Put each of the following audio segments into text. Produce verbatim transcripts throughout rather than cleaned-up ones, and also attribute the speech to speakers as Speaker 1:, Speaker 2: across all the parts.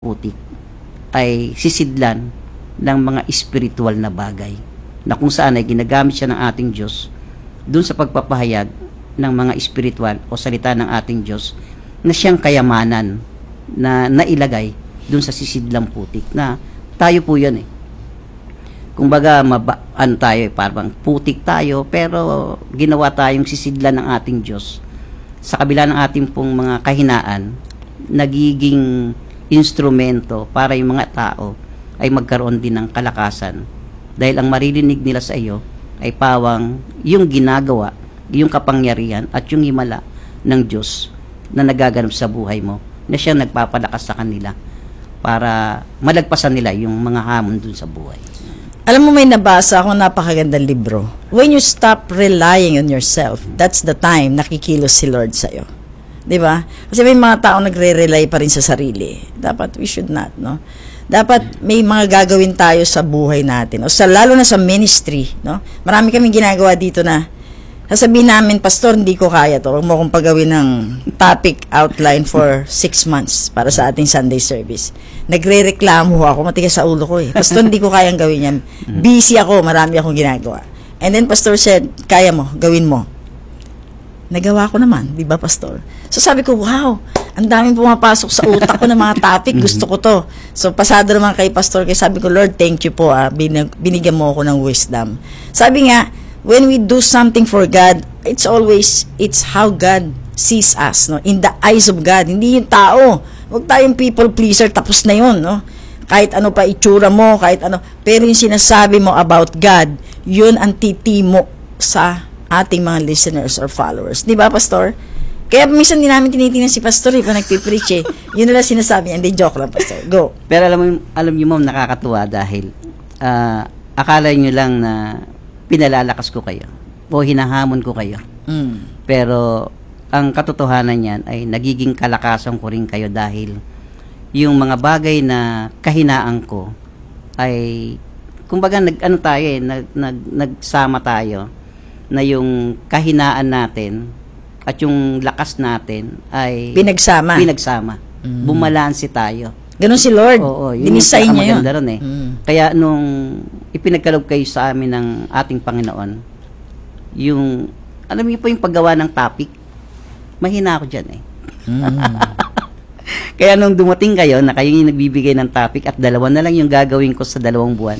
Speaker 1: putik ay sisidlan ng mga espiritual na bagay na kung saan ay ginagamit siya ng ating Diyos dun sa pagpapahayag ng mga espiritual o salita ng ating Diyos na siyang kayamanan na nailagay dun sa sisidlang putik na tayo po yun eh. Kumbaga, maba, ano tayo, parang putik tayo, pero ginawa tayong sisidlan ng ating Diyos. Sa kabila ng ating pong mga kahinaan, nagiging instrumento para yung mga tao ay magkaroon din ng kalakasan. Dahil ang maririnig nila sa iyo ay pawang yung ginagawa, yung kapangyarihan at yung himala ng Diyos na nagaganap sa buhay mo, na siyang nagpapalakas sa kanila para malagpasan nila yung mga hamon dun sa buhay.
Speaker 2: Alam mo, may nabasa akong napakagandang libro. When you stop relying on yourself, that's the time nakikilos si Lord sa'yo. Diba? Kasi may mga tao nagre-rely pa rin sa sarili. Dapat we should not, no? Dapat may mga gagawin tayo sa buhay natin. O sa, lalo na sa ministry, no? Marami kaming ginagawa dito na sasabihin namin, Pastor, hindi ko kaya to. Huwag mo akong pagawin ng topic outline for six months para sa ating Sunday service. Nagre-reklamo ako, matigas sa ulo ko eh. Pastor, hindi ko kayang gawin yan. Busy ako, marami akong ginagawa. And then Pastor said, kaya mo, gawin mo. Nagawa ko naman, di ba, Pastor? So sabi ko, wow, ang daming pumapasok sa utak ko ng mga topic, gusto ko to. So pasado naman kay Pastor, kaya sabi ko, Lord, thank you po, ah. Binig- binigyan mo ako ng wisdom. Sabi nga, when we do something for God, it's always, it's how God sees us, no? In the eyes of God, hindi yung tao. Huwag tayong people pleaser, tapos na yun, no? Kahit ano pa itsura mo, kahit ano. Pero yung sinasabi mo about God, yun ang titimo sa ating mga listeners or followers. Di ba, Pastor? Kaya minsan din namin tinitingnan si Pastor eh, pa nagpipreach eh. Yun nila sinasabi niya. Hindi, joke lang, Pastor. Go.
Speaker 1: Pero alam mo, alam niyo, ma'am, nakakatuwa dahil uh, akala niyo lang na pinalalakas ko kayo o hinahamon ko kayo.
Speaker 2: Mm.
Speaker 1: Pero ang katotohanan niyan ay nagiging kalakasan ko rin kayo dahil yung mga bagay na kahinaan ko ay kumbaga nag ano tayo eh, nag, nag nagsama tayo na yung kahinaan natin at yung lakas natin ay
Speaker 2: Pinagsama.
Speaker 1: Pinagsama. Mm. Bumalanse tayo.
Speaker 2: Ganun si Lord.
Speaker 1: Oo, yun
Speaker 2: Dinisay
Speaker 1: yung
Speaker 2: niya yun.
Speaker 1: ron eh.
Speaker 2: Mm.
Speaker 1: Kaya nung ipinagkaloob kayo sa amin ng ating Panginoon, yung, alam niyo po yung paggawa ng topic, mahina ako dyan eh.
Speaker 2: Mm.
Speaker 1: Kaya nung dumating kayo, na kayo yung nagbibigay ng topic at dalawa na lang yung gagawin ko sa dalawang buwan,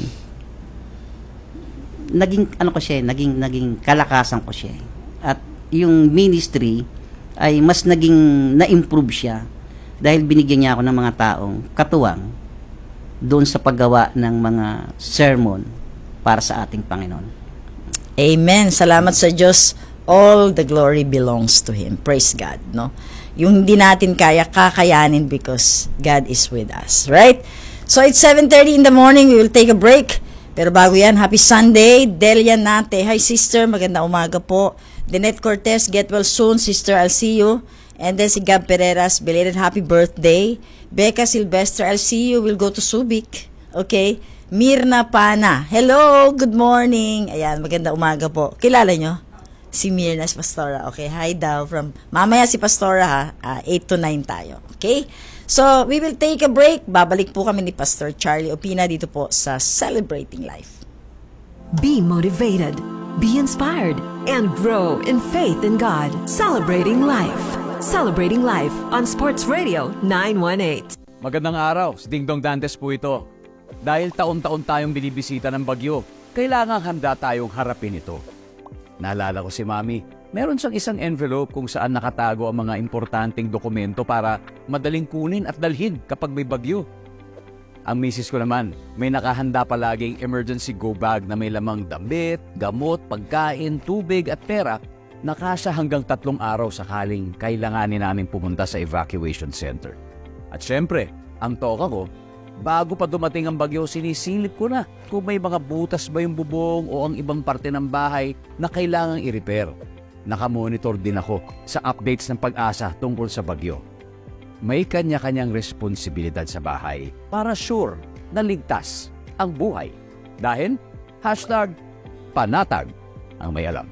Speaker 1: naging, ano ko siya, naging, naging kalakasan ko siya. At yung ministry ay mas naging na-improve siya dahil binigyan niya ako ng mga taong katuwang doon sa paggawa ng mga sermon para sa ating Panginoon.
Speaker 2: Amen. Salamat sa Diyos. All the glory belongs to Him. Praise God, no? Yung hindi natin kaya, kakayanin because God is with us. Right? So, it's seven thirty in the morning. We will take a break. Pero bago yan, happy Sunday. Delia Nate. Hi, sister. Maganda umaga po. Danette Cortez, get well soon. Sister, I'll see you. And then si Gab Pereras, belated happy birthday. Becca Silvestre, I'll see you. We'll go to Subic. Okay? Mirna Pana, hello, good morning. Ayan, maganda umaga po. Kilala nyo? Si Mirna Pastora. Okay, hi daw from, mamaya si Pastora ha, uh, eight to nine tayo. Okay? So, we will take a break. Babalik po kami ni Pastor Charlie Opina dito po sa Celebrating Life.
Speaker 3: Be motivated, be inspired, and grow in faith in God. Celebrating Life. Celebrating Life on Sports Radio nine one eight.
Speaker 4: Magandang araw, si Ding Dong Dantes po ito. Dahil taon-taon tayong binibisita ng bagyo, kailangan handa tayong harapin ito. Naalala ko si Mami, meron siyang isang envelope kung saan nakatago ang mga importanteng dokumento para madaling kunin at dalhin kapag may bagyo. Ang misis ko naman, may nakahanda palaging emergency go bag na may lamang damit, gamot, pagkain, tubig at pera na kasya hanggang tatlong araw sakaling kailanganin namin pumunta sa evacuation center. At syempre, ang toka ko, bago pa dumating ang bagyo, sinisilip ko na kung may mga butas ba yung bubong o ang ibang parte ng bahay na kailangang i-repair. Nakamonitor din ako sa updates ng Pag-asa tungkol sa bagyo. May kanya-kanyang responsibilidad sa bahay para sure na ligtas ang buhay. Dahil, hashtag panatag ang may alam.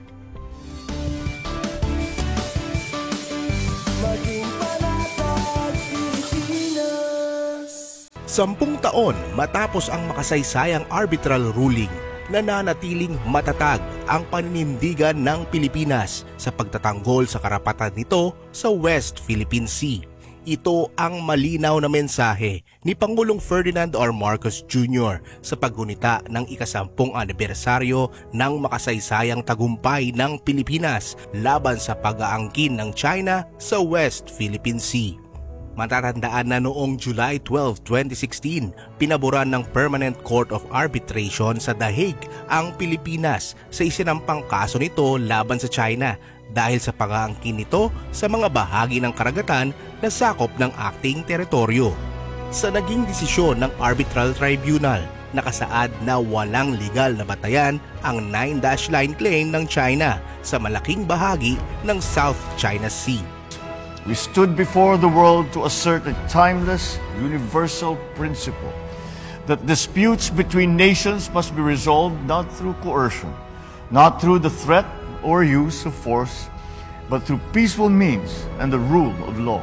Speaker 5: Maging panatag Pilipinas. Sampung taon matapos ang makasaysayang arbitral ruling, nananatiling matatag ang paninindigan ng Pilipinas sa pagtatanggol sa karapatan nito sa West Philippine Sea. Ito ang malinaw na mensahe ni Pangulong Ferdinand R. Marcos Junior sa paggunita ng ikasampung anibersaryo ng makasaysayang tagumpay ng Pilipinas laban sa pag-aangkin ng China sa West Philippine Sea. Matatandaan na noong July twelfth, twenty sixteen, pinaboran ng Permanent Court of Arbitration sa The Hague ang Pilipinas sa isinampang kaso nito laban sa China dahil sa pag-aangkin nito sa mga bahagi ng karagatan na sakop ng acting teritoryo. Sa naging desisyon ng Arbitral Tribunal, nakasaad na walang legal na batayan ang nine dash line claim ng China sa malaking bahagi ng South China Sea.
Speaker 6: We stood before the world to assert a timeless, universal principle that disputes between nations must be resolved not through coercion, not through the threat or use of force, but through peaceful means and the rule of law.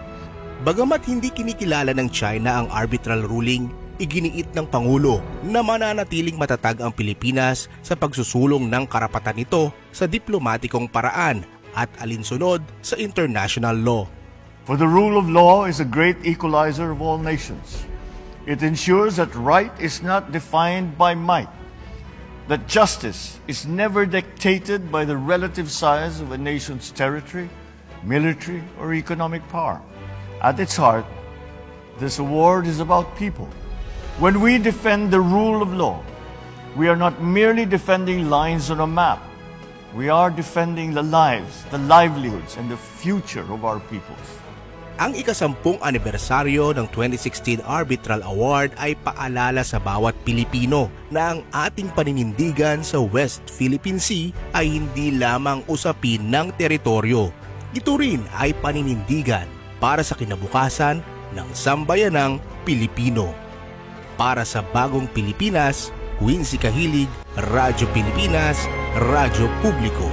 Speaker 5: Bagamat hindi kinikilala ng China ang arbitral ruling, iginiit ng Pangulo na mananatiling matatag ang Pilipinas sa pagsusulong ng karapatan nito sa diplomatikong paraan at alinsunod sa international law.
Speaker 6: For the rule of law is a great equalizer of all nations. It ensures that right is not defined by might, that justice is never dictated by the relative size of a nation's territory, military, or economic power. At its heart, this award is about people. When we defend the rule of law, we are not merely defending lines on a map. We are defending the lives, the livelihoods, and the future of our peoples.
Speaker 5: Ang ikasampung anibersaryo ng twenty sixteen Arbitral Award ay paalala sa bawat Pilipino na ang ating paninindigan sa West Philippine Sea ay hindi lamang usapin ng teritoryo. Ito rin ay paninindigan para sa kinabukasan ng sambayanang Pilipino. Para sa bagong Pilipinas, Quincy Kahilig, Radyo Pilipinas, Radyo Publiko.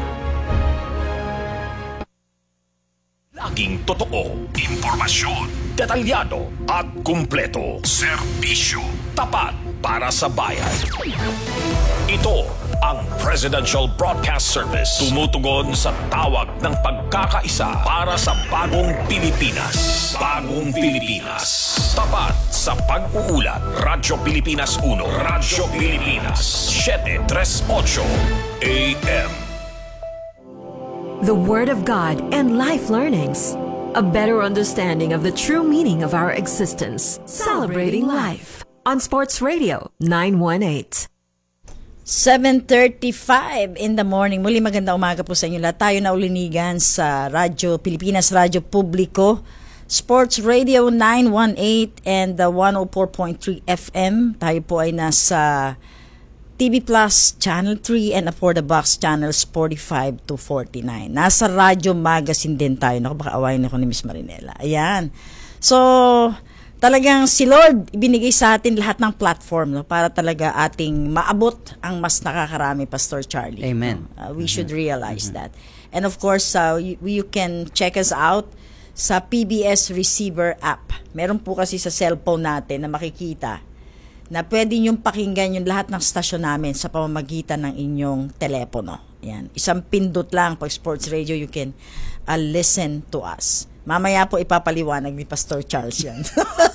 Speaker 7: Laging totoo, impormasyon, detalyado at kumpleto. Serbisyo, tapat para sa bayan. Ito ang Presidential Broadcast Service. Tumutugon sa tawag ng pagkakaisa para sa bagong Pilipinas. Bagong Pilipinas. Tapat sa pag-uulat. Radyo Pilipinas one, Radyo Pilipinas seven three eight A M.
Speaker 3: The Word of God and Life Learnings. A better understanding of the true meaning of our existence. Celebrating life. On Sports Radio nine one eight.
Speaker 2: seven thirty-five in the morning. Muli maganda umaga po sa inyo lahat. Tayo na ulinigan sa Radyo Pilipinas, Radyo Publiko, Sports Radio nine one eight and the one oh four point three F M. Tayo po ay nasa T V Plus Channel three and For the Box Channels forty-five to forty-nine. Nasa Radyo Magazine din tayo. Naku, baka awayin ako ni Miss Marinela. Ayan. So, talagang si Lord ibinigay sa atin lahat ng platform, no, para talaga ating maabot ang mas nakakarami, Pastor Charlie.
Speaker 1: Amen.
Speaker 2: No? Uh, we should realize that. And of course, uh, you, you can check us out sa P B S Receiver app. Meron po kasi sa cellphone natin na makikita na pwede niyong pakinggan yung lahat ng stasyon namin sa pamamagitan ng inyong telepono. Yan. Isang pindot lang pag Sports Radio, you can uh, listen to us. Mamaya po ipapaliwanag ni Pastor Charles yan.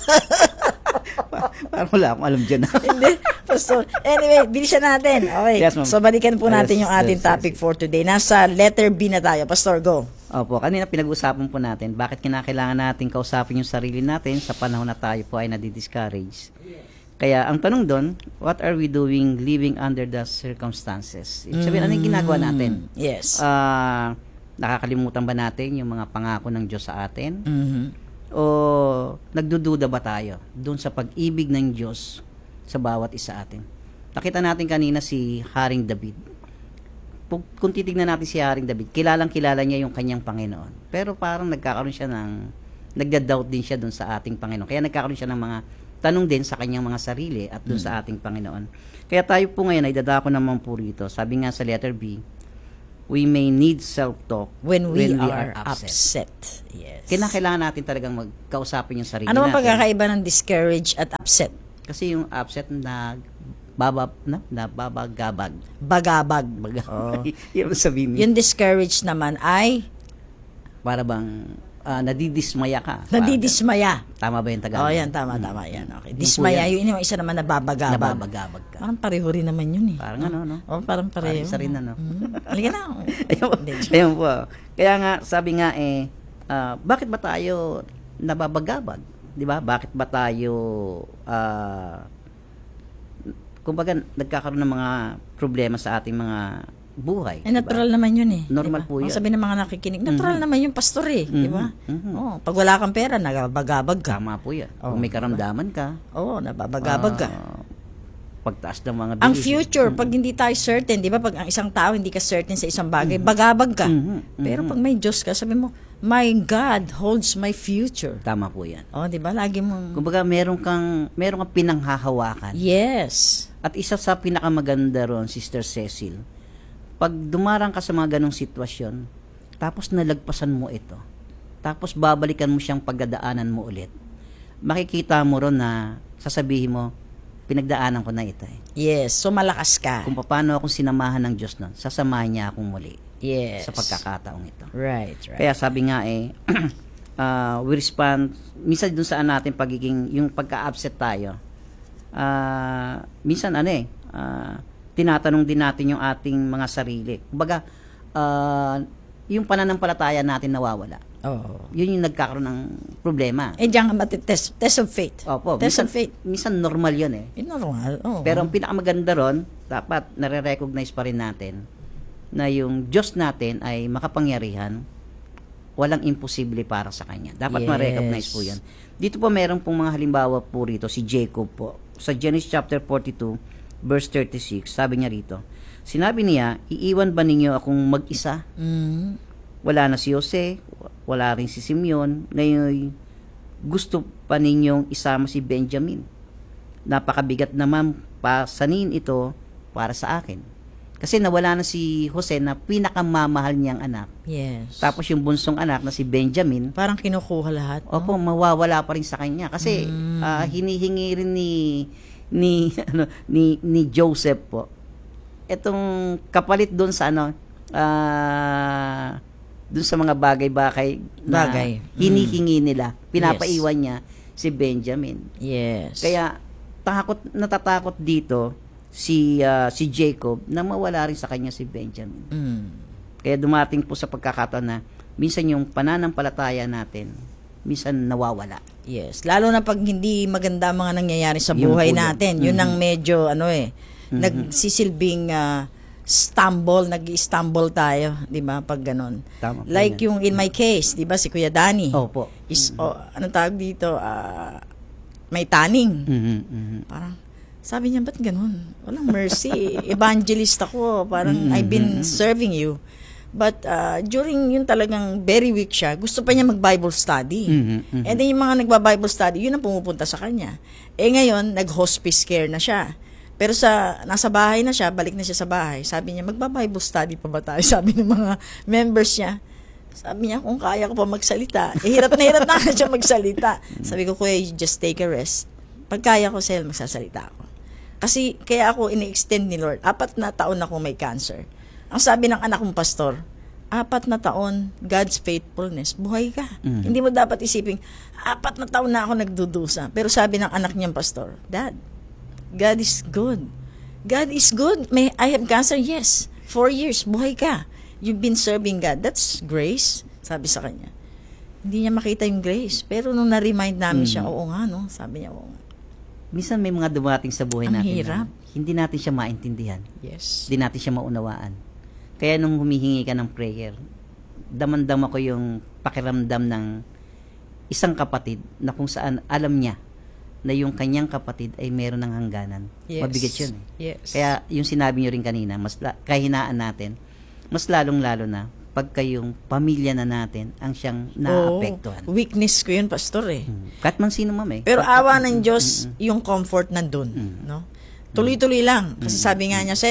Speaker 1: Parang wala akong alam dyan.
Speaker 2: Hindi, Pastor. Anyway, bilisan natin. Okay.
Speaker 1: Yes, ma'am.
Speaker 2: So, balikan po natin
Speaker 1: Yes,
Speaker 2: yung ating
Speaker 1: yes,
Speaker 2: topic
Speaker 1: yes.
Speaker 2: for today. Nasa letter B na tayo. Pastor, go.
Speaker 1: Opo, kanina pinag-usapan po natin bakit kinakailangan natin kausapin yung sarili natin sa panahon na tayo po ay nadi-discourage. Kaya ang tanong doon, what are we doing living under the circumstances? Ibig sabihin, ano yung ginagawa natin?
Speaker 2: Yes.
Speaker 1: Ah, nakakalimutan ba natin yung mga pangako ng Diyos sa atin?
Speaker 2: Mhm.
Speaker 1: O nagdududa ba tayo doon sa pag-ibig ng Diyos sa bawat isa atin? Nakita natin kanina si Haring David. Kung kung titignan natin si Haring David, kilalang kilala niya yung kanyang Panginoon. Pero parang nagkakaroon siya ng, nagda-doubt din siya doon sa ating Panginoon. Kaya nagkakaroon siya ng mga tanong din sa kanyang mga sarili at doon sa ating Panginoon. Kaya tayo po ngayon ay dadako naman po rito. Sabi nga sa letter B, we may need self-talk
Speaker 2: When we, are, upset. Yes.
Speaker 1: Kinakailangan natin talagang magkausapin yung sarili
Speaker 2: Ano bang
Speaker 1: natin.
Speaker 2: pagkakaiba ng discouraged at upset?
Speaker 1: Kasi yung upset na babab na nababagabag.
Speaker 2: Bagabag.
Speaker 1: Baga.
Speaker 2: Oh.
Speaker 1: Yung sabihin mo,
Speaker 2: Yung discouraged naman ay
Speaker 1: para bang ah, nadidismaya ka.
Speaker 2: nadidismaya.
Speaker 1: Tama ba yung Tagalog?
Speaker 2: Oh, yan, tama, tama. Yan, okay.
Speaker 1: Yun po
Speaker 2: Dismaya,
Speaker 1: yan.
Speaker 2: yun yung isa naman nababagabag.
Speaker 1: Nababagabag ka.
Speaker 2: Parang pareho rin naman yun eh.
Speaker 1: Parang ano, no?
Speaker 2: Oh, parang pareho.
Speaker 1: Parang isa rin, ano?
Speaker 2: Hmm. Halika na.
Speaker 1: Ayun,
Speaker 2: Hindi,
Speaker 1: ayun po. Kaya nga, sabi nga eh, ah, bakit ba tayo nababagabag? Di ba? Bakit ba tayo, ah, kumbaga, nagkakaroon ng mga problema sa ating mga buhay?
Speaker 2: Eh,
Speaker 1: di ba?
Speaker 2: natural naman yun eh.
Speaker 1: Normal
Speaker 2: diba?
Speaker 1: po yun.
Speaker 2: Ang sabi ng mga nakikinig, natural naman yung pastor eh. Di ba?
Speaker 1: mhm.
Speaker 2: Oh, pag wala kang pera, nagabagabag ka.
Speaker 1: Tama po yan.
Speaker 2: Oh,
Speaker 1: Kung may karamdaman ka,
Speaker 2: Oo, oh, nababagabag ka.
Speaker 1: ah, pagtaas ng mga
Speaker 2: Ang
Speaker 1: bilis.
Speaker 2: future, pag hindi tayo certain, di ba, pag ang isang tao hindi ka certain sa isang bagay, bagabag ka.
Speaker 1: Mhm,
Speaker 2: Pero pag may Diyos ka, sabi mo, my God holds my future.
Speaker 1: Tama po yan.
Speaker 2: Oh, di ba? Lagi mong,
Speaker 1: Kumbaga, meron kang, meron kang pinanghahawakan.
Speaker 2: yes.
Speaker 1: At isa sa pinakamaganda ron, Sister Cecil, pag dumarang ka sa mga ganong sitwasyon, tapos nalagpasan mo ito, tapos babalikan mo siyang pagdadaanan mo ulit, makikita mo ron na sasabihin mo, pinagdaanan ko na ito eh.
Speaker 2: Yes. So, malakas ka.
Speaker 1: Kung paano akong sinamahan ng Diyos nun, sasamahan niya akong muli
Speaker 2: Yes.
Speaker 1: sa pagkakataong ito.
Speaker 2: Right, right.
Speaker 1: Kaya sabi nga eh, uh, we respond, minsan dun saan natin pagiging, yung pagka-upset tayo, uh, minsan ano eh, uh, tinatanong din natin yung ating mga sarili. Kumbaga, uh, yung pananampalataya natin nawawala.
Speaker 2: Oh.
Speaker 1: Yun yung nagkakaroon ng problema.
Speaker 2: Eh, diyan ka matitest. Test of faith.
Speaker 1: Opo,
Speaker 2: Test
Speaker 1: minsan,
Speaker 2: of faith.
Speaker 1: minsan normal yun eh.
Speaker 2: Yun normal. Oh.
Speaker 1: Pero ang pinakamaganda ron, dapat nare-recognize pa rin natin na yung Diyos natin ay makapangyarihan, walang imposible para sa Kanya. Dapat
Speaker 2: Yes.
Speaker 1: ma-recognize po yan. Dito po meron pong mga halimbawa po rito, si Jacob po. Sa Genesis chapter forty-two, verse thirty-six, sabi niya rito, sinabi niya, iiwan ba ninyo akong mag-isa?
Speaker 2: Mm.
Speaker 1: Wala na si Jose, wala rin si Simeon, ngayon gusto pa ninyong isama si Benjamin. Napakabigat naman pasanin ito para sa akin. Kasi nawala na si Jose na pinakamamahal niyang anak.
Speaker 2: Yes.
Speaker 1: Tapos yung bunsong anak na si Benjamin,
Speaker 2: Parang kinukuha lahat. No?
Speaker 1: opo, mawawala pa rin sa kanya. Kasi ah, hinihingi rin ni ni ano ni ni Joseph po etong kapalit doon sa ano ah doon sa mga bagay-bagay na
Speaker 2: Bagay.
Speaker 1: hinihingi nila. Pinapaiwan niya si Benjamin.
Speaker 2: Yes.
Speaker 1: Kaya takot natatakot dito si ah, si Jacob na mawala rin sa kanya si Benjamin.
Speaker 2: Mm.
Speaker 1: Kaya dumating po sa pagkakataon na minsan yung pananampalataya natin minsan nawawala.
Speaker 2: Yes. Lalo na pag hindi maganda ang mga nangyayari sa
Speaker 1: Yun
Speaker 2: buhay
Speaker 1: po yun.
Speaker 2: natin. Yun ang medyo, ano eh, nagsisilbing ah, stumble, nag-stumble tayo, di ba, pag ganun.
Speaker 1: Tama po
Speaker 2: Like
Speaker 1: yan.
Speaker 2: yung in my case, di ba, si Kuya Danny.
Speaker 1: Opo.
Speaker 2: Is, oh, anong tawag dito? Ah, may taning.
Speaker 1: Mhm, mhm.
Speaker 2: Parang, sabi niya, ba't ganun? Walang mercy. Evangelist ako. Parang, I've been serving you. But uh, during yung talagang very weak siya, gusto pa niya mag-Bible study.
Speaker 1: Mhm, mhm.
Speaker 2: And then yung mga nagba-Bible study, yun ang pumupunta sa kanya. Eh ngayon, nag-hospice care na siya. Pero sa nasa bahay na siya, balik na siya sa bahay. Sabi niya, magba-Bible study pa ba tayo? Sabi ng mga members niya. Sabi niya, kung kaya ko pa magsalita. Eh, hirap na hirap na siya magsalita. Sabi ko, kuya, you just take a rest. Pag kaya ko, Sel, magsasalita ako. Kasi, kaya ako ini-extend ni Lord. Apat na taon ako may cancer. Ang sabi ng anak kong pastor, apat na taon, God's faithfulness, buhay ka.
Speaker 1: Mm.
Speaker 2: Hindi mo dapat isipin, apat na taon na ako nagdudusa. Pero sabi ng anak niyang pastor, Dad, God is good. God is good. May I have cancer? Yes. Four years, buhay ka. You've been serving God. That's grace, sabi sa kanya. Hindi niya makita yung grace. Pero nung na-remind namin siya, oo nga, no? Sabi niya, oo nga.
Speaker 1: Minsan may mga dumating sa buhay
Speaker 2: Ang
Speaker 1: natin
Speaker 2: hirap.
Speaker 1: na hindi natin siya maintindihan.
Speaker 2: Yes.
Speaker 1: Hindi natin siya maunawaan. Kaya nung humihingi ka ng prayer, damandam ako yung pakiramdam ng isang kapatid na kung saan alam niya na yung kanyang kapatid ay meron ng hangganan.
Speaker 2: Yes.
Speaker 1: Mabigat yun eh.
Speaker 2: Yes.
Speaker 1: Kaya yung sinabi niyo rin kanina, mas la- kahinaan natin, mas lalong-lalo na pagka yung pamilya na natin ang siyang naapektuhan.
Speaker 2: Oo. Weakness ko yun, pastor eh.
Speaker 1: Hmm. Kahit man sino ma'am eh.
Speaker 2: Pero
Speaker 1: Kahit-
Speaker 2: awa ng Diyos, yung comfort nandun, no? Tuloy-tuloy lang. Kasi sabi nga niya, Sel,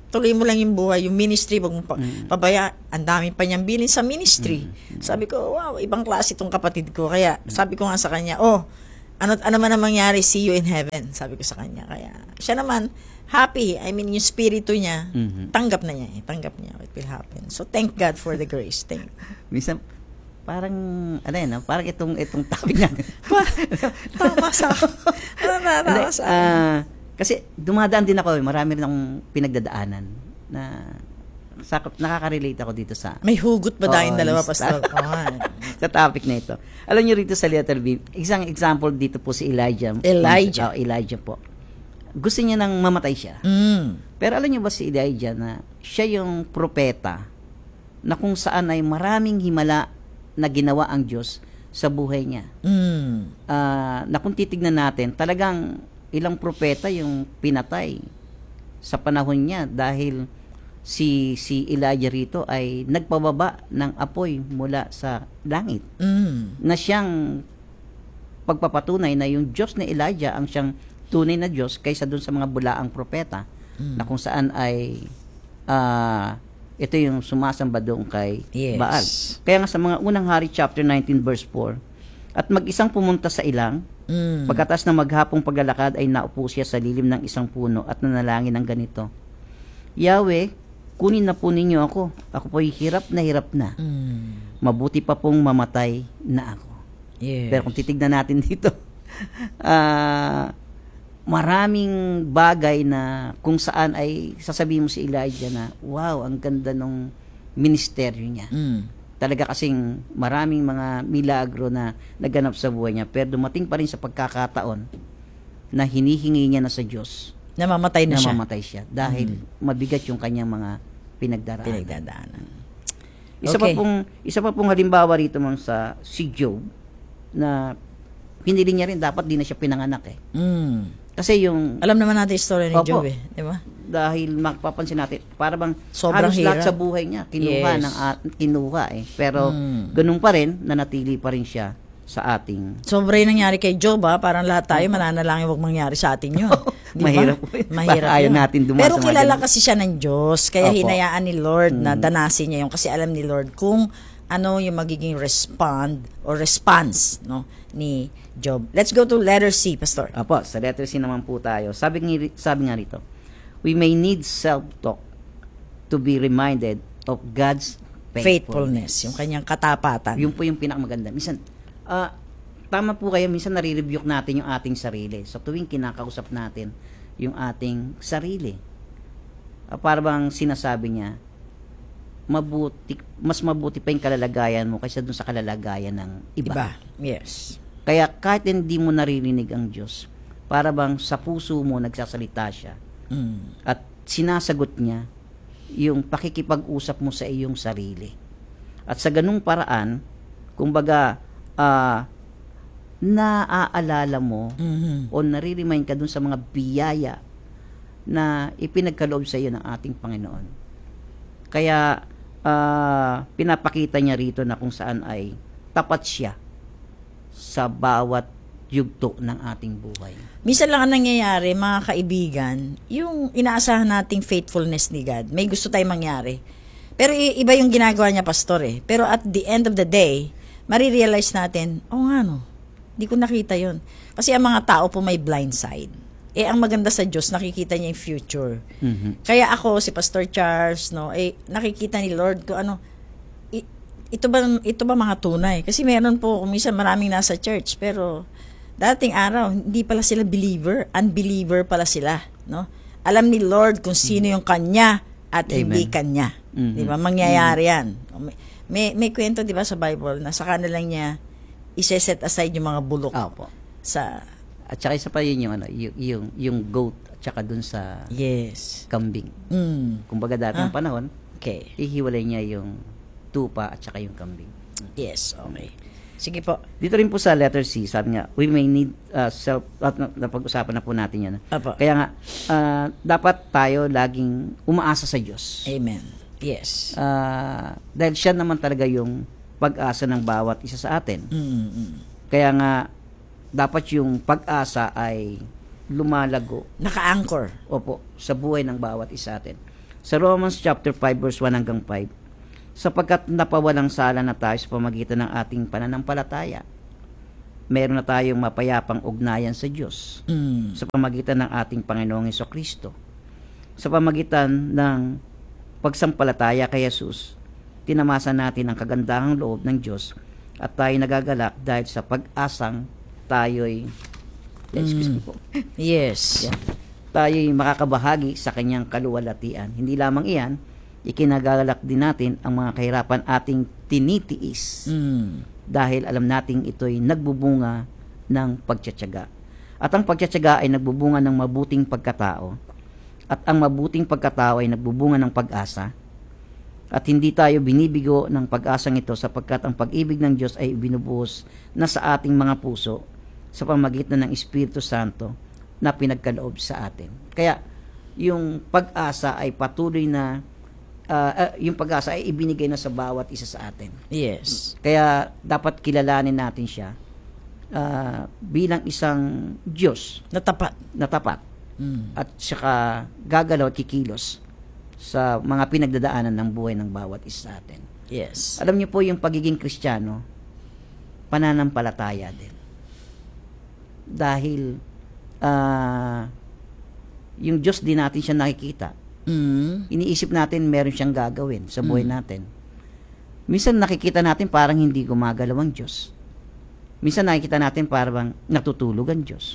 Speaker 2: tuloy mo lang yung buhay, yung ministry, wag mo pa, pabaya, ang dami pa niyang bilin sa ministry. Sabi ko, wow, ibang klase itong kapatid ko. Kaya, sabi ko nga sa kanya, oh, ano, ano man ang mangyari, see you in heaven. Sabi ko sa kanya. Kaya, siya naman, happy. I mean, yung spirito niya, tanggap na niya eh. Tanggap niya. It will happen. So, thank God for the grace. Thank
Speaker 1: Minsan, parang, ano yun, ah, parang itong, itong topic na.
Speaker 2: Tama sa akin. Tama sa akin.
Speaker 1: Ah, kasi dumadaan din ako, eh, marami rin akong pinagdadaanan na sakop, nakaka-relate ako dito sa
Speaker 2: May hugot ba tayong
Speaker 1: Oo,
Speaker 2: dalawa,
Speaker 1: yes.
Speaker 2: Pastor? Oh,
Speaker 1: sa topic na ito. Alam niyo rito sa letter B, isang example dito po si Elijah.
Speaker 2: Elijah.
Speaker 1: Oh, Elijah po. Gusto niya nang mamatay siya.
Speaker 2: mm.
Speaker 1: Pero alam niyo ba si Elijah na siya yung propeta na kung saan ay maraming himala na ginawa ang Diyos sa buhay niya.
Speaker 2: Mm.
Speaker 1: Ah, na kung titignan natin, talagang ilang propeta yung pinatay sa panahon niya dahil si si Elijah rito ay nagpababa ng apoy mula sa langit
Speaker 2: Mm.
Speaker 1: na siyang pagpapatunay na yung Diyos ni Elijah ang siyang tunay na Diyos kaysa dun sa mga bulaang propeta na kung saan ay ah, ito yung sumasamba doon kay
Speaker 2: Yes.
Speaker 1: Baal. Kaya nga sa mga unang hari chapter nineteen verse four, at mag-isang pumunta sa ilang,
Speaker 2: Mm.
Speaker 1: pagkatas ng maghapong paglalakad ay naupo siya sa lilim ng isang puno at nanalangin ng ganito, Yahweh, kunin na po ninyo ako. Ako po'y hirap na hirap na.
Speaker 2: Mm.
Speaker 1: Mabuti pa pong mamatay na ako.
Speaker 2: Yes.
Speaker 1: Pero kung titignan natin dito, ah maraming bagay na kung saan ay sasabihin mo si Elijah na, wow, ang ganda nung ministeryo niya.
Speaker 2: Mm.
Speaker 1: Talaga kasing maraming mga milagro na naganap sa buhay niya, pero dumating pa rin sa pagkakataon na hinihingi niya na sa Diyos
Speaker 2: Namamatay na
Speaker 1: na
Speaker 2: siya.
Speaker 1: mamatay siya dahil mabigat yung kanyang mga pinagdaraanan.
Speaker 2: Pinagdadaanan.
Speaker 1: Isa
Speaker 2: Okay.
Speaker 1: pa pong isa pa pong halimbawa rito mang sa si Job na hindi niya rin dapat di na siya pinanganak eh.
Speaker 2: Mm.
Speaker 1: Kasi yung
Speaker 2: Alam naman natin yung story ni
Speaker 1: Opo.
Speaker 2: Job eh. Di ba?
Speaker 1: dahil mapapansin natin para bang
Speaker 2: Sobrang
Speaker 1: halos lahat
Speaker 2: hirap.
Speaker 1: sa buhay niya kinuha
Speaker 2: Yes.
Speaker 1: ng at- kinuha eh. Pero
Speaker 2: Mm.
Speaker 1: ganun pa rin nanatili pa rin siya sa ating
Speaker 2: Sobra yung nangyari kay Job ha. Parang lahat tayo mananalangin wag mangyari sa atin yun. Di ba?
Speaker 1: Mahirap po yun.
Speaker 2: Mahirap
Speaker 1: Parang ayaw
Speaker 2: yun.
Speaker 1: natin dumaan
Speaker 2: Pero
Speaker 1: sa mga
Speaker 2: kilala
Speaker 1: ganun.
Speaker 2: kasi siya ng Diyos. Kaya
Speaker 1: Opo.
Speaker 2: hinayaan ni Lord na danasin niya yun. Kasi alam ni Lord kung ano yung magiging respond or response no ni Job. Let's go to letter C, Pastor.
Speaker 1: Apo, sa letter C naman po tayo. Sabi, ng, sabi nga rito, we may need self-talk to be reminded of God's
Speaker 2: Faithfulness.
Speaker 1: faithfulness.
Speaker 2: Yung kanyang katapatan.
Speaker 1: Yun po yung pinakamaganda. Minsan, ah, tama po kayo, minsan nare-rebuke natin yung ating sarili. Sa tuwing kinakausap natin yung ating sarili. Ah, para bang sinasabi niya, mabuti, mas mabuti pa yung kalalagayan mo kaysa dun sa kalalagayan ng iba.
Speaker 2: Iba. Yes.
Speaker 1: Kaya kahit hindi mo naririnig ang Diyos, para bang sa puso mo nagsasalita siya
Speaker 2: Mm.
Speaker 1: at sinasagot niya yung pakikipag-usap mo sa iyong sarili. At sa ganung paraan, kumbaga, ah, naaalala mo
Speaker 2: Mhm.
Speaker 1: o nare-remind ka dun sa mga biyaya na ipinagkaloob sa iyo ng ating Panginoon. Kaya, ah, pinapakita niya rito na kung saan ay tapat siya sa bawat yugto ng ating buhay.
Speaker 2: Minsan lang ang nangyayari, mga kaibigan, yung inaasahan nating faithfulness ni God, may gusto tayong mangyari. Pero i- iba yung ginagawa niya, Pastor eh. Pero at the end of the day, marirealize natin, oh nga no, di ko nakita yon. Kasi ang mga tao po may blind side. Eh, ang maganda sa Diyos, nakikita niya yung future.
Speaker 1: Mhm.
Speaker 2: Kaya ako, si Pastor Charles, no, eh, nakikita ni Lord ko, ano, i- ito ba, ito ba mga tunay? Kasi meron po, minsan maraming nasa church, pero dating araw, hindi pala sila believer, unbeliever pala sila, no? Alam ni Lord kung sino yung kanya at hindi
Speaker 1: Amen.
Speaker 2: kanya.
Speaker 1: Mhm.
Speaker 2: Di ba? Mangyayari yan. May, may, may kwento, di ba, sa Bible, na saka na lang niya iseset aside yung mga bulok
Speaker 1: Opo.
Speaker 2: sa,
Speaker 1: At saka isa pa yun yung, ano, yung, yung, yung goat at saka dun sa
Speaker 2: yes.
Speaker 1: kambing.
Speaker 2: Mm.
Speaker 1: Kumbaga dati ng
Speaker 2: Ah.
Speaker 1: panahon,
Speaker 2: Okay.
Speaker 1: ihiwalay niya yung tupa at saka yung kambing.
Speaker 2: Yes, okay. Sige po.
Speaker 1: Dito rin po sa letter C, sabi nga, we may need uh, self, at na- napag-usapan na po natin yan.
Speaker 2: Apo.
Speaker 1: Kaya nga, ah, dapat tayo laging umaasa sa Diyos.
Speaker 2: Amen. Yes.
Speaker 1: Ah, dahil siya naman talaga yung pag-asa ng bawat isa sa atin.
Speaker 2: Mm-mm.
Speaker 1: Kaya nga, dapat yung pag-asa ay lumalago,
Speaker 2: Naka-anchor.
Speaker 1: opo, sa buhay ng bawat isa atin. Sa Romans chapter five verse one hanggang five, sapagkat napawalang sala na tayo sa pamagitan ng ating pananampalataya, meron na tayong mapayapang ugnayan sa Diyos
Speaker 2: Mm.
Speaker 1: sa pamagitan ng ating Panginoong Hesukristo. Sa pamagitan ng pagsampalataya kay Jesus, tinamasa natin ang kagandahang loob ng Diyos at tayo nagagalak dahil sa pag-asang tayo'y excuse me po.
Speaker 2: Yes.
Speaker 1: Yeah. Tayo'y makakabahagi sa kanyang kaluwalhatian. Hindi lamang iyan, ikinagalak din natin ang mga kahirapan ating tinitiis
Speaker 2: Mm.
Speaker 1: dahil alam nating ito'y nagbubunga ng pagtsatsaga. At ang pagtsatsaga ay nagbubunga ng mabuting pagkatao. At ang mabuting pagkatao ay nagbubunga ng pag-asa. At hindi tayo binibigo ng pag-asang ito sapagkat ang pag-ibig ng Diyos ay binubuhos na sa ating mga puso sa pamagitan ng Espiritu Santo na pinagkaloob sa atin. Kaya yung pag-asa ay patuloy na uh, uh, yung pag-asa ay ibinigay na sa bawat isa sa atin.
Speaker 2: Yes.
Speaker 1: Kaya dapat kilalanin natin siya uh, bilang isang Diyos
Speaker 2: Natapat.
Speaker 1: na tapat
Speaker 2: Mm.
Speaker 1: at saka gagalaw at kikilos sa mga pinagdadaanan ng buhay ng bawat isa sa atin.
Speaker 2: Yes.
Speaker 1: Alam niyo po yung pagiging Kristiyano, pananampalataya din. Dahil ah, yung Diyos din natin siya nakikita.
Speaker 2: Mm.
Speaker 1: Iniisip natin meron siyang gagawin sa buhay natin. Minsan nakikita natin parang hindi gumagalaw ang Diyos. Minsan nakikita natin parang natutulog ang Diyos.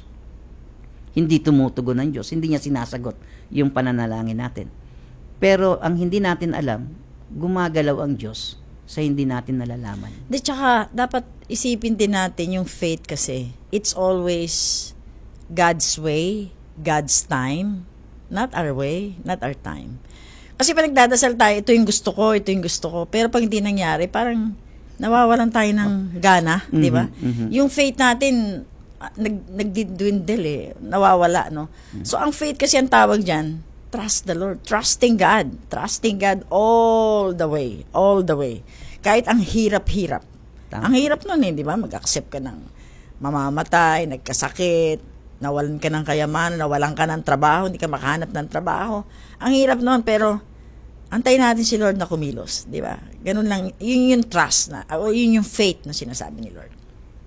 Speaker 1: Hindi tumutugon ang Diyos. Hindi niya sinasagot yung pananalangin natin. Pero ang hindi natin alam, gumagalaw ang Diyos sa hindi natin nalalaman.
Speaker 2: Di, tsaka, dapat isipin din natin yung faith kasi. It's always God's way, God's time, not our way, not our time. Kasi pag nagdadasal tayo, ito yung gusto ko, ito yung gusto ko. Pero pag hindi nangyari, parang nawawalan tayo ng gana, di ba?
Speaker 1: mhm.
Speaker 2: Yung faith natin, ah, nag, nagdidwindle eh, nawawala, no? So, ang faith kasi ang tawag dyan, trust the Lord, trusting God, trusting God all the way, all the way. Kahit ang hirap-hirap.
Speaker 1: Tama.
Speaker 2: Ang hirap nun eh, di ba? Mag-accept ka ng mamamatay, nagkasakit, nawalan ka ng kayamanan, nawalan ka ng trabaho, hindi ka makahanap ng trabaho. Ang hirap nun, pero antayin natin si Lord na kumilos, di ba? Ganun lang, yun yung trust na, o yun yung faith na sinasabi ni Lord.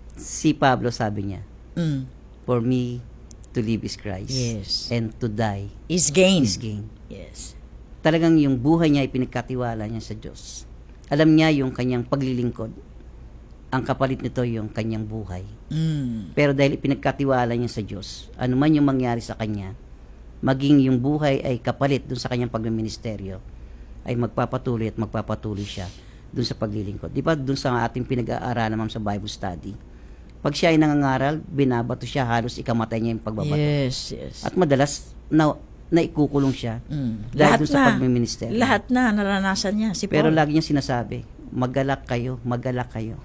Speaker 1: Si Pablo sabi niya,
Speaker 2: Mm.
Speaker 1: for me to live is Christ,
Speaker 2: Yes.
Speaker 1: and to die
Speaker 2: Is gain.
Speaker 1: is gain.
Speaker 2: Yes.
Speaker 1: Talagang yung buhay niya ay pinagkatiwala niya sa Diyos. Alam niya yung kanyang paglilingkod. Ang kapalit nito yung kanyang buhay.
Speaker 2: Mm.
Speaker 1: Pero dahil pinagkatiwala niya sa Diyos, ano man yung mangyari sa kanya, maging yung buhay ay kapalit dun sa kanyang pagministeryo, ay magpapatuloy at magpapatuloy siya dun sa paglilingkod. Di ba dun sa ating pinag-aaralan naman sa Bible study? Pag siya ay nangangaral, binabato siya, halos ikamatay niya yung pagbabato.
Speaker 2: Yes, yes.
Speaker 1: At madalas, na, naikukulong siya
Speaker 2: Mm.
Speaker 1: dahil
Speaker 2: Lahat
Speaker 1: dun sa
Speaker 2: na.
Speaker 1: pagmiministeryo.
Speaker 2: Lahat na, naranasan niya. Si
Speaker 1: Pero
Speaker 2: Paul.
Speaker 1: lagi niya sinasabi, magalak kayo, magalak kayo.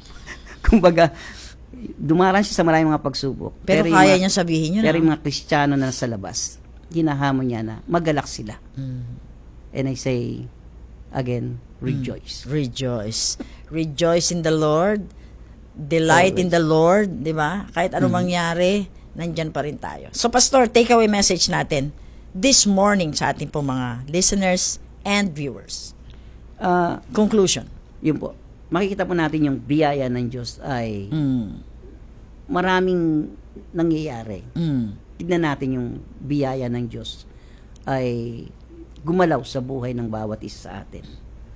Speaker 1: Kumbaga, dumaraan siya sa maraming mga pagsubok.
Speaker 2: Pero
Speaker 1: yung
Speaker 2: kaya
Speaker 1: mga-
Speaker 2: niya sabihin yun.
Speaker 1: Pero
Speaker 2: ah.
Speaker 1: yung mga Kristiyano na nasa labas, ginahamon niya na magalak sila.
Speaker 2: Mm.
Speaker 1: And I say, again, rejoice.
Speaker 2: Rejoice. Rejoice in the Lord. Delight in the Lord, di ba? Kahit anong mangyari, nandyan pa rin tayo. So, Pastor, takeaway message natin this morning sa ating po mga listeners and viewers.
Speaker 1: Ah,
Speaker 2: Conclusion.
Speaker 1: yun po. Makikita po natin yung biyaya ng Diyos ay
Speaker 2: Mm.
Speaker 1: maraming nangyayari.
Speaker 2: Mm.
Speaker 1: Tignan natin yung biyaya ng Diyos ay gumalaw sa buhay ng bawat isa sa atin.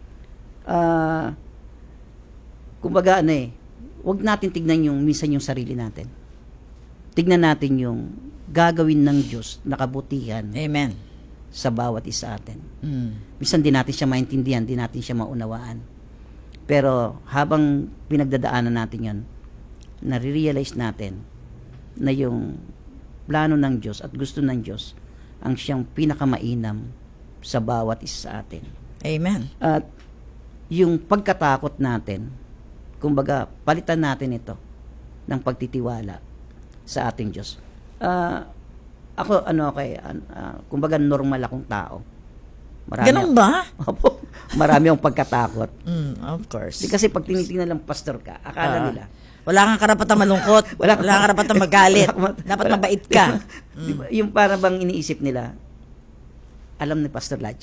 Speaker 1: Ah, kumbaga ano eh, huwag natin tignan yung minsan yung sarili natin. Tignan natin yung gagawin ng Diyos na kabutihan
Speaker 2: Amen.
Speaker 1: sa bawat isa atin.
Speaker 2: Mm.
Speaker 1: Minsan di natin siya maintindihan, di natin siya maunawaan. Pero habang pinagdadaanan natin yan, nare-realize natin na yung plano ng Diyos at gusto ng Diyos ang siyang pinakamainam sa bawat isa sa atin.
Speaker 2: Amen.
Speaker 1: At yung pagkatakot natin, kumbaga, palitan natin ito ng pagtitiwala sa ating Diyos. Ah, ako, ano, kay, ah, kumbaga, normal akong tao. Marami
Speaker 2: Ganun ba?
Speaker 1: Opo, marami akong pagkatakot.
Speaker 2: Mm, of course.
Speaker 1: Di kasi pag tinitingnan lang pastor ka, akala
Speaker 2: Ah.
Speaker 1: nila,
Speaker 2: Wala kang karapatang malungkot.
Speaker 1: Wala
Speaker 2: Wala,
Speaker 1: kang-
Speaker 2: kang karapatang magalit.
Speaker 1: Wala kang-
Speaker 2: Dapat
Speaker 1: wala-
Speaker 2: mabait ka.
Speaker 1: Di ba, yung para bang iniisip nila, alam ni pastor lahat yan.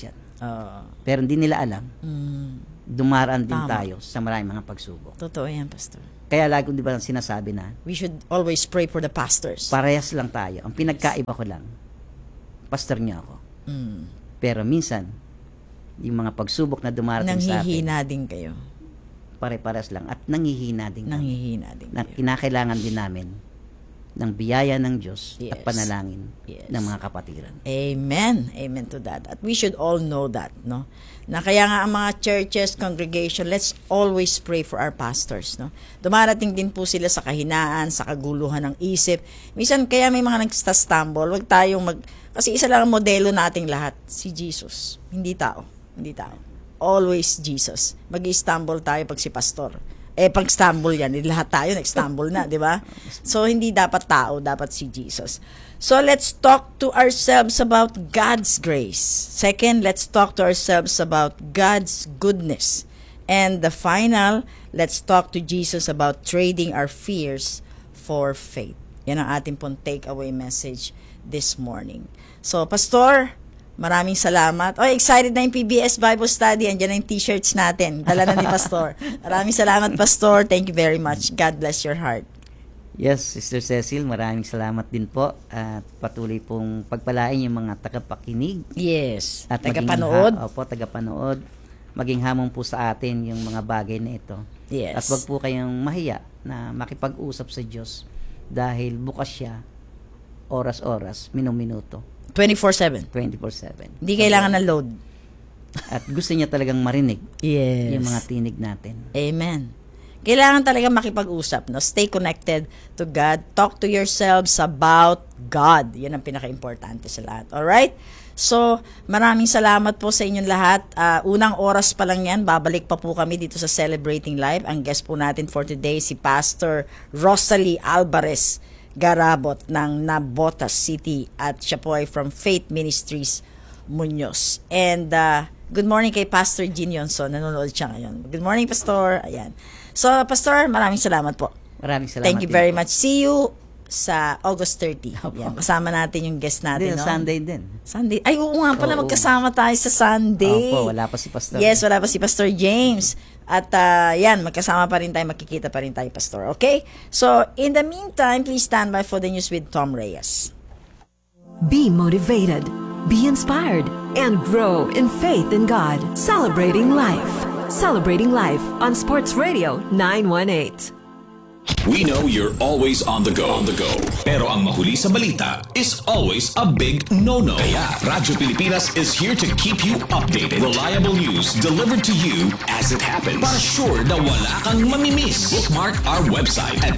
Speaker 2: Oo.
Speaker 1: Pero hindi nila alam, dumaraan din
Speaker 2: Tama.
Speaker 1: tayo sa maraming mga pagsubok.
Speaker 2: Totoo yan, Pastor.
Speaker 1: Kaya lagi ko di ba sinasabi na,
Speaker 2: We should always pray for the pastors.
Speaker 1: parehas lang tayo. Ang pinagkaiba ko lang, pastor niya ako. Pero minsan, yung mga pagsubok na dumarating sa atin,
Speaker 2: Nanghihina din kayo.
Speaker 1: pare-pares lang at nanghihina din kami.
Speaker 2: Nanghihina din
Speaker 1: Na
Speaker 2: kayo.
Speaker 1: kinakailangan din namin ng biyaya ng Diyos at
Speaker 2: Yes.
Speaker 1: panalangin
Speaker 2: Yes.
Speaker 1: ng mga kapatiran.
Speaker 2: Amen. Amen to that. At we should all know that, no? Na kaya nga ang mga churches, congregation, let's always pray for our pastors, no? Dumarating din po sila sa kahinaan, sa kaguluhan ng isip. Minsan kaya may mga nagsta-stumble, wag tayong mag... Kasi isa lang ang modelo nating lahat, si Jesus. Hindi tao. Hindi tao. Always Jesus. Mag-stumble tayo pag si pastor. Eh, pag stumble yan, eh, lahat tayo nag-stumble na, di ba? So, hindi dapat tao, dapat si Jesus. So, let's talk to ourselves about God's grace. Second, let's talk to ourselves about God's goodness. And the final, let's talk to Jesus about trading our fears for faith. Yan ang ating pong takeaway message this morning. So, Pastor, maraming salamat. Oh, excited na yung P B S Bible Study. Andiyan na yung t-shirts natin. Dala na ni Pastor. Maraming salamat, Pastor. Thank you very much. God bless your heart.
Speaker 1: Yes, Sister Cecil, maraming salamat din po at patuloy pong pagpalain yung mga tagapakinig
Speaker 2: Yes.
Speaker 1: at maging
Speaker 2: Tagapanood.
Speaker 1: ha- opo, tagapanood. Maging hamon po sa atin yung mga bagay na ito.
Speaker 2: Yes.
Speaker 1: At wag po kayong mahiya na makipag-usap sa Diyos dahil bukas siya oras-oras, minuminuto,
Speaker 2: twenty-four seven.
Speaker 1: twenty-four seven.
Speaker 2: Hindi kailangan ng load.
Speaker 1: At gusto niya talagang marinig
Speaker 2: Yes.
Speaker 1: yung mga tinig natin.
Speaker 2: Amen. Kailangan talaga makipag-usap, no? Stay connected to God. Talk to yourselves about God. Yan ang pinaka-importante sa lahat. Alright? So, maraming salamat po sa inyong lahat. Ah, unang oras pa lang yan, babalik pa po kami dito sa Celebrating Life. Ang guest po natin for today, si Pastor Rosalie Alvarez Garabot ng Nabotas City at siya po ay from Faith Ministries Muñoz. And uh, good morning kay Pastor Gene Yonson. Nanonood siya ngayon. Good morning, Pastor. Ayan. So, Pastor, maraming salamat po.
Speaker 1: Maraming salamat.
Speaker 2: Thank you
Speaker 1: din
Speaker 2: very
Speaker 1: po.
Speaker 2: much. See you sa August thirtieth. Yan, kasama natin yung guest natin.
Speaker 1: Din,
Speaker 2: no?
Speaker 1: Sunday din.
Speaker 2: Sunday. Ay, oo nga pala,
Speaker 1: Oo.
Speaker 2: magkasama tayo sa Sunday.
Speaker 1: Opo, wala pa si Pastor.
Speaker 2: Yes, wala pa si Pastor James. At uh, yan, magkasama pa rin tayo, makikita pa rin tayo, Pastor. Okay? So, in the meantime, please stand by for the news with Tom Reyes.
Speaker 3: Be motivated, be inspired, and grow in faith in God. Celebrating life. Celebrating life on Sports Radio nine one eight.
Speaker 7: We know you're always on the go. On the go. Pero ang mahuli sa balita is always a big no-no. Kaya Radyo Pilipinas is here to keep you updated. Reliable news delivered to you as it happens. Para sure na wala kang mamimiss. Bookmark our website at